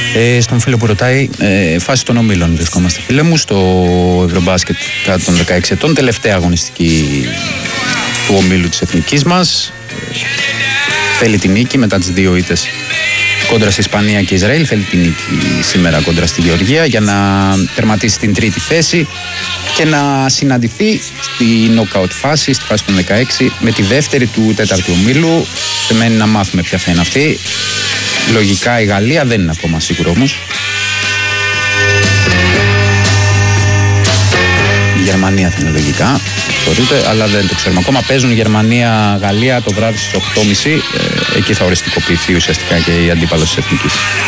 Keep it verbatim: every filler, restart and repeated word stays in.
Ε, στον φίλο που ρωτάει, ε, φάση των ομίλων βρισκόμαστε, φίλε μου, στο Ευρωμπάσκετ κάτω των δεκαέξι ετών, τελευταία αγωνιστική του ομίλου της εθνικής μας. Ε, θέλει την νίκη μετά τις δύο ήττες κόντρα στη Ισπανία και Ισραήλ. Θέλει την νίκη σήμερα κόντρα στη Γεωργία για να τερματίσει την τρίτη θέση και να συναντηθεί στη νοκαουτ φάση, στη φάση των δεκαέξι, με τη δεύτερη του τέταρτου ομίλου. Σημαίνει να μάθουμε ποια θα είναι αυτή. Λογικά η Γαλλία, δεν είναι ακόμα σίγουρο όμως. Η Γερμανία θα είναι λογικά, θεωρείται, αλλά δεν το ξέρουμε ακόμα. Παίζουν Γερμανία-Γαλλία το βράδυ στις οκτώ και μισή. Ε, εκεί θα οριστικοποιηθεί ουσιαστικά και η αντίπαλος της εθνικής.